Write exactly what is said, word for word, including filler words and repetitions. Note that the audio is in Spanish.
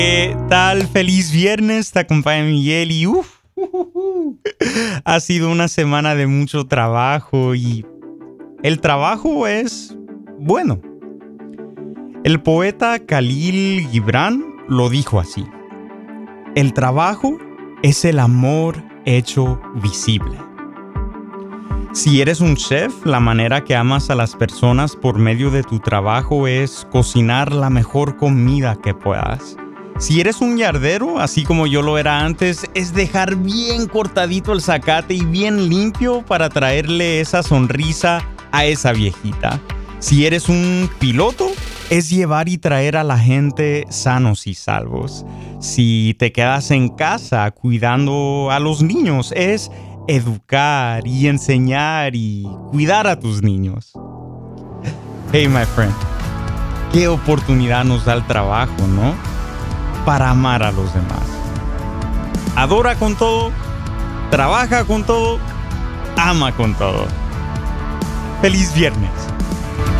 ¿Qué tal? Feliz viernes, te acompaña Miguel y uff, ha sido una semana de mucho trabajo y el trabajo es bueno. El poeta Khalil Gibran lo dijo así: el trabajo es el amor hecho visible. Si eres un chef, la manera que amas a las personas por medio de tu trabajo es cocinar la mejor comida que puedas. Si eres un yardero, así como yo lo era antes, es dejar bien cortadito el zacate y bien limpio para traerle esa sonrisa a esa viejita. Si eres un piloto, es llevar y traer a la gente sanos y salvos. Si te quedas en casa cuidando a los niños, es educar y enseñar y cuidar a tus niños. Hey, my friend, qué oportunidad nos da el trabajo, ¿no? Para amar a los demás. Adora con todo, trabaja con todo, ama con todo. ¡Feliz viernes!